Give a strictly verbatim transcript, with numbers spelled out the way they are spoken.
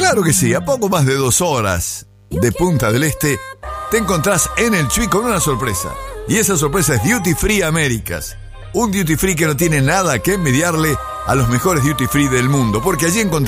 Claro que sí, a poco más de dos horas de Punta del Este te encontrás en el Chuy con una sorpresa. Y esa sorpresa es Duty Free Américas. Un duty free que no tiene nada que envidiarle a los mejores duty free del mundo, porque allí encontrás